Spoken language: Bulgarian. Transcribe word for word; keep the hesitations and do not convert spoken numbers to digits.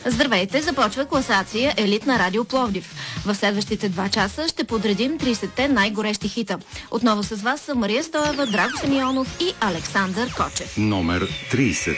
Здравейте, започва класация Елит на Радио Пловдив. В следващите два часа ще подредим тридесетте най-горещи хита. Отново с вас са Мария Стоева, Драго Симеонов и Александър Кочев. Номер тридесет.